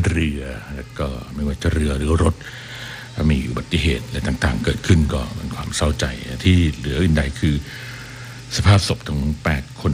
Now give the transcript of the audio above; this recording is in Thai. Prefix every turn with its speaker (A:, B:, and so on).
A: เรือแล้วก็ไม่ว่าจะเรือหรือรถมีอุบัติเหตุอะไรต่างๆเกิดขึ้นก็เป็นความเศร้าใจที่เหลืออื่นใดคือสภาพศพทั้ง8คน